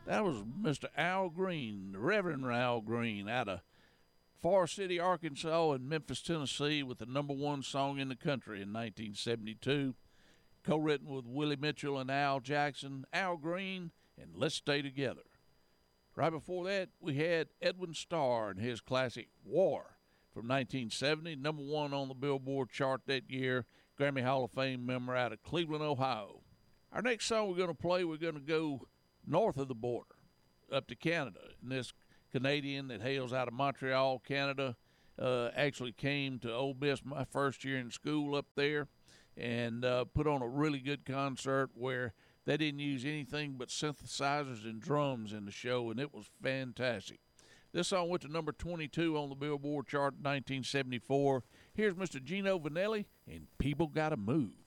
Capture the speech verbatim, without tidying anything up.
That was Mister Al Green, the Reverend Al Green, out of Forest City, Arkansas, and Memphis, Tennessee, with the number one song in the country in nineteen seventy-two. Co-written with Willie Mitchell and Al Jackson, Al Green, and Let's Stay Together. Right before that, we had Edwin Starr and his classic War from nineteen seventy, number one on the Billboard chart that year, Grammy Hall of Fame member out of Cleveland, Ohio. Our next song we're going to play, we're going to go north of the border, up to Canada. And this Canadian that hails out of Montreal, Canada, uh, actually came to Ole Miss my first year in school up there and uh, put on a really good concert where they didn't use anything but synthesizers and drums in the show, and it was fantastic. This song went to number twenty-two on the Billboard chart in nineteen seventy-four. Here's Mister Gino Vanelli and People Gotta Move.